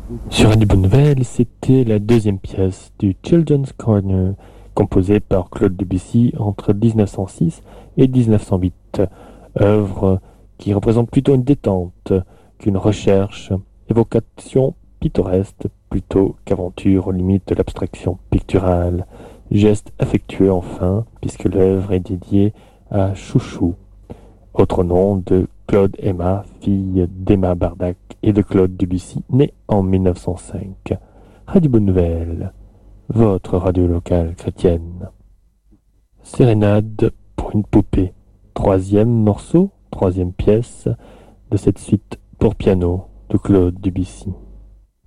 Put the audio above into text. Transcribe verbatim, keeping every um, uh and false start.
Sur Radio Bonne Nouvelle, c'était la deuxième pièce du Children's Corner, composée par Claude Debussy entre dix-neuf cent six et dix-neuf cent huit. Œuvre qui représente plutôt une détente qu'une recherche, évocation pittoresque plutôt qu'aventure aux limites de l'abstraction picturale. Geste affectueux enfin, puisque l'œuvre est dédiée à Chouchou, autre nom de Claude Emma, fille d'Emma Bardac et de Claude Debussy, né en mille neuf cent cinq. Radio Bonne Nouvelle, votre radio locale chrétienne. Sérénade pour une poupée. Troisième morceau, troisième pièce de cette suite pour piano de Claude Debussy.